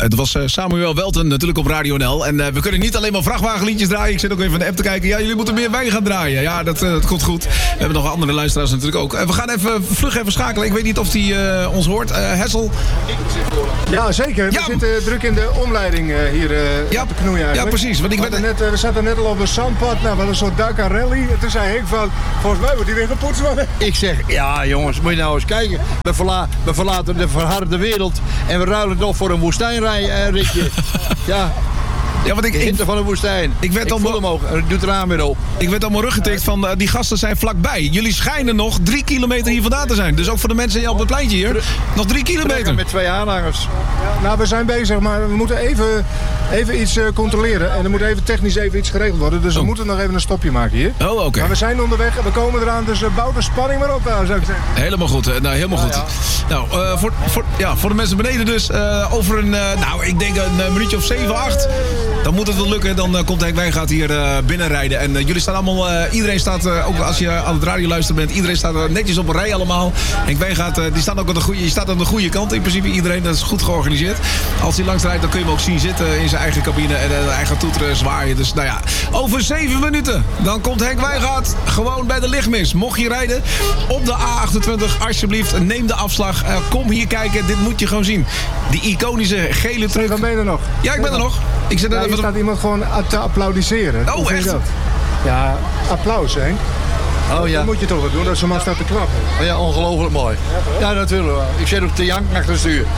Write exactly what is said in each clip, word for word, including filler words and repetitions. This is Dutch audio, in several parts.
Het was uh, Samuel Welten natuurlijk op Radio N L. En uh, we kunnen niet alleen maar vrachtwagenliedjes draaien. Ik zit ook even in de app te kijken. Ja, jullie moeten meer wijn gaan draaien. Ja, dat, uh, dat komt goed. We hebben nog andere luisteraars natuurlijk ook. Uh, we gaan even vlug even schakelen. Ik weet niet of die uh, ons hoort. Uh, Hessel. Ja, zeker. Ja. We zitten druk in de omleiding uh, hier uh, ja. op de knoei eigenlijk. Ja, precies. Want ik we, ben... net, uh, we zaten net al op een zandpad. Nou, we hadden een soort Dakar rally. En toen zei Henk van, volgens mij wordt die weer gepoetst worden. Ik zeg, ja jongens, moet je nou eens kijken. We, verla we verlaten de verharde wereld en we ruilen nog voor een woestijnritje. Uh, ja. Ja, want ik, de hitte ik, van de woestijn. Ik werd ik allemaal, voel hem ook. Doe het raam weer op. Ik werd allemaal ruggetikt van uh, die gasten zijn vlakbij. Jullie schijnen nog drie kilometer hier vandaan te zijn. Dus ook voor de mensen op het pleintje hier. Nog drie kilometer. Met twee aanhangers. Ja, nou, we zijn bezig, maar we moeten even, even iets uh, controleren. En er moet even technisch even iets geregeld worden. Dus we oh. moeten nog even een stopje maken hier. Oh, oké. Okay. Maar we zijn onderweg en we komen eraan. Dus uh, bouw de spanning maar op daar, zou ik zeggen. Helemaal goed. Nou, helemaal goed. Ja, ja. Nou, uh, voor, voor, ja, voor de mensen beneden dus. Uh, over een, uh, nou, ik denk een uh, minuutje of zeven, acht. Dan moet het wel lukken. Dan uh, komt Henk Wijngaard hier uh, binnenrijden. En uh, jullie staan allemaal, uh, iedereen staat, uh, ook als je aan het radio luisteren bent, iedereen staat uh, netjes op een rij allemaal. Henk Wijngaard, uh, die staat ook aan de goede, je staat aan de goede kant in principe. Iedereen, dat is goed georganiseerd. Als hij langs rijdt, dan kun je hem ook zien zitten in zijn eigen cabine en uh, hij gaat toeteren, zwaaien. Dus nou ja, over zeven minuten, dan komt Henk Wijngaard gewoon bij de lichtmis. Mocht je rijden op de A achtentwintig, alsjeblieft, neem de afslag. Uh, kom hier kijken, dit moet je gewoon zien. Die iconische gele truck. Dan ben je er nog. Ja, ik ben er nog. Ik zit er ja, even hier staat iemand gewoon te applaudisseren. Oh, echt? Dat? Ja, applaus, hè? Oh ja. Dat moet je toch wel doen, dat zo'n man staat te klappen. Oh ja, ongelooflijk mooi. Ja, natuurlijk. Ik zit ook te janken achter het stuur.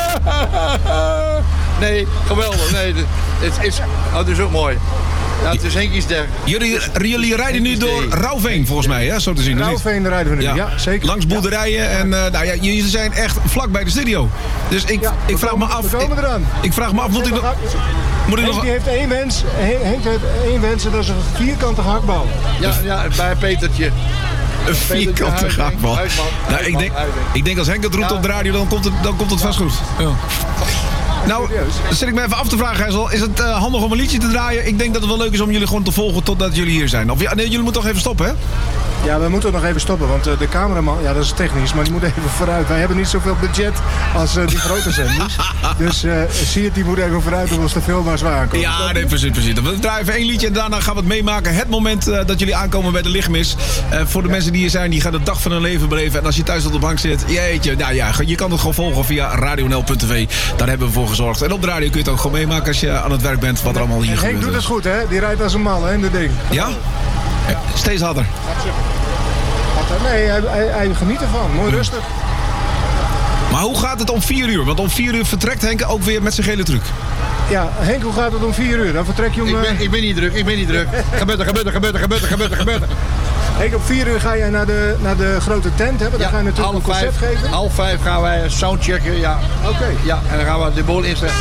Nee, geweldig. Nee, het is, oh, het is ook mooi. Ja, het is Henkies der. Jullie, jullie rijden nu door Rauwveen, volgens mij, hè? Zo te zien. Rauwveen rijden we nu, ja, ja zeker. Langs boerderijen ja. en uh, nou ja, jullie zijn echt vlak bij de studio. Dus ik, ja, ik vraag komen, me af. We komen eraan. Ik, ik vraag me af, moet ik nog... Moet ik Henk nog... die heeft één wens, Henk heeft één wens en dat is een vierkantige hakbal. Ja, ja, bij Petertje. Een vierkantige hakbal. Nou, ik, denk, ik denk als Henk het roept ja. op de radio, dan komt het, dan komt het vast goed. Ja. Nou, dan zit ik me even af te vragen, Hessel. Is het uh, handig om een liedje te draaien? Ik denk dat het wel leuk is om jullie gewoon te volgen totdat jullie hier zijn. Of ja, nee, jullie moeten toch even stoppen, hè? Ja, we moeten nog even stoppen, want uh, de cameraman, ja, dat is technisch, maar die moet even vooruit. Wij hebben niet zoveel budget als uh, die grote zenders. Dus uh, zie het, die moet even vooruit om ons te filmen als we aankomen. Ja, nee, precies, precies. We draaien even één liedje en daarna gaan we het meemaken. Het moment uh, dat jullie aankomen bij de lichtmis. Uh, voor de ja. mensen die hier zijn, die gaan de dag van hun leven beleven. En als je thuis op de bank zit, jeetje, nou ja, je kan het gewoon volgen via radio n l punt t v. Daar hebben we voor gezorgd. En op de radio kun je het ook gewoon meemaken als je aan het werk bent, wat er allemaal hier en gebeurt. Henk doet het goed, hè? Die rijdt als een man, hè, in de ding. Ja? Ja, steeds harder. Nee, hij, hij, hij geniet ervan. Mooi rustig. Maar hoe gaat het om vier uur? Want om vier uur vertrekt Henk ook weer met zijn gele truck. Ja, Henk, hoe gaat het om vier uur? Dan vertrek je om... Ik ben, ik ben niet druk, ik ben niet druk. Gebeurt er, gebeurt er, gebeurt er, gebeurt er, gebeurt er, gebeurt er. Henk, om vier uur ga je naar de, naar de grote tent hebben. Dan ja, ga je natuurlijk een concert vijf, geven. Half vijf gaan wij soundchecken, ja. Oké. Okay. Ja, en dan gaan we de boel inzetten.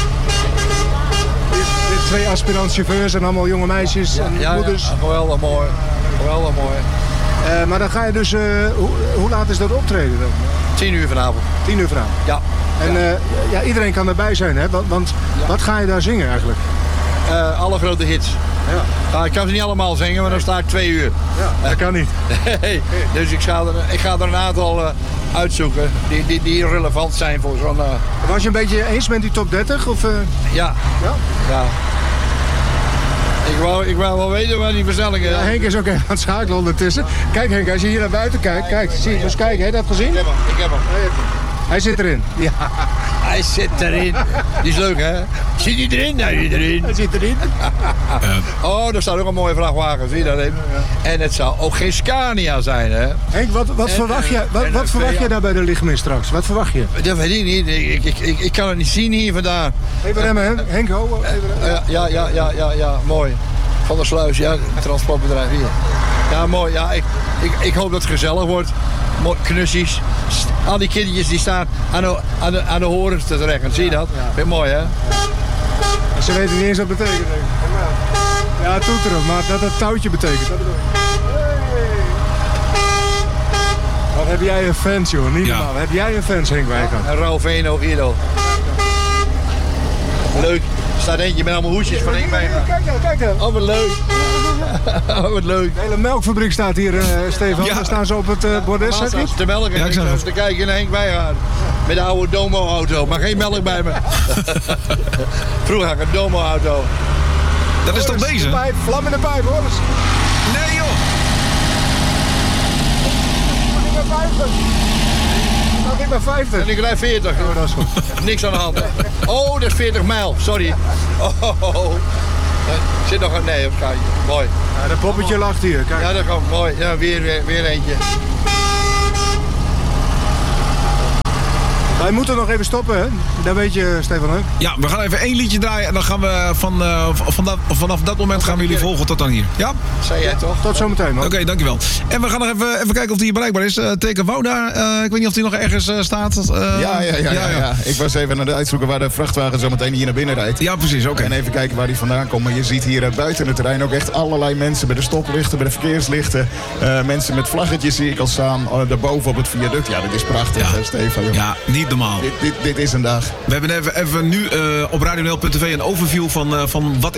Twee aspirant-chauffeurs en allemaal jonge meisjes ja, en ja, moeders. Ja, geweldig mooi. Geweldig mooi. Uh, maar dan ga je dus... Uh, hoe, hoe laat is dat optreden dan? Tien uur vanavond. Tien uur vanavond? Ja. En ja. Uh, ja, iedereen kan erbij zijn, hè? Want, want ja. wat ga je daar zingen eigenlijk? Uh, alle grote hits. Ja. Nou, ik kan ze niet allemaal zingen, maar dan sta ik twee uur. Ja, dat kan niet. Nee, dus ik ga er, ik ga er een aantal uh, uitzoeken die, die, die relevant zijn voor zo'n... Uh... Was je een beetje eens met die top dertig? Of, uh... Ja. Ja? Ja. Ik wou, ik wou wel weten waar die versnellingen... Ja, Henk is ook even aan het schakelen ondertussen. Kijk Henk, als je hier naar buiten kijkt, kijk, zie je, dus kijk, heb je dat gezien? Ik heb hem, ik heb hem. Hij zit erin. Ja. Hij zit erin. Die is leuk, hè? Zit hij erin? Hij zit erin. Hij zit erin. Oh, daar staat ook een mooie vrachtwagen, zie je dat even? En het zou ook geen Scania zijn, hè? Henk, wat, wat en, verwacht jij wat, wat verwacht jij daar bij de lichtmis straks? Wat verwacht je? Dat weet ik niet. Ik, ik, ik, ik kan het niet zien hier vandaan. Even remmen, Henk. Henk, ho. Ja, ja, ja, ja, ja, ja, mooi. Van der Sluis, ja, het transportbedrijf hier. Ja, mooi. Ja, ik, ik, ik hoop dat het gezellig wordt. Knussies. Al die kindertjes die staan aan de, aan de, aan de horens te trekken. Zie je dat? Ja. Vind je mooi, hè? Ja. En ze weten niet eens wat het betekent. Ja, toeteren, maar dat het touwtje betekent. Dat bedoel ik. Wat heb jij een fans, joh? Niet normaal. Ja. Heb jij een fans, Henk Wijngaard? Een Rauwveen ook hier, al. Leuk. Er staat eentje met allemaal hoesjes van één bij. Kijk nou, kijk nou. Oh, wat leuk. Oh, wat leuk. De hele melkfabriek staat hier, uh, Stefan. Ja. Daar staan ze op het uh, bordes, zeg je? Te melken. Ja, ik ik zag zat het. te kijken naar Henk Wijngaard. Met de oude Domo-auto. Maar geen melk bij me. Vroeger had ik een Domo-auto. Dat is toch De deze? pijp, vlam in de pijp, hoor. Dat is- Nee joh. Ik ben vijftig. Ik ben vijftig. En ik rijd veertig. Oh, dat is goed. Niks aan de hand. Oh, dat is veertig mijl. Sorry. Oh, oh, oh. Er zit nog een... Nee, op het kaartje. Mooi. Ja, dat poppetje lacht hier. Kijk. Ja, dat gaat mooi. Ja, weer, weer, weer eentje. Wij moeten nog even stoppen, hè? Dat weet je, Stefan, hè? Ja, we gaan even één liedje draaien en dan gaan we van, uh, van dat, vanaf dat moment gaan we jullie volgen tot dan hier. Ja? Zei jij toch? Tot zometeen, man. Oké, okay, dankjewel. En we gaan nog even, even kijken of die bereikbaar is. Uh, Teken Wouda, uh, ik weet niet of die nog ergens uh, staat. Uh, Ja, ja, ja, ja, ja. Ik was even aan het uitzoeken waar de vrachtwagen zo meteen hier naar binnen rijdt. Ja, precies, oké. Okay. En even kijken waar die vandaan komt. Maar je ziet hier uh, buiten het terrein ook echt allerlei mensen bij de stoplichten, bij de verkeerslichten. Uh, mensen met vlaggetjes zie ik al staan. Uh, daarboven op het viaduct. Ja, dat is prachtig, Ja, hè, Stefan. Joh. Ja, niet normaal. Dit, dit, dit is een dag. We hebben even, even nu uh, op radio n l punt t v een overview van, uh, van wat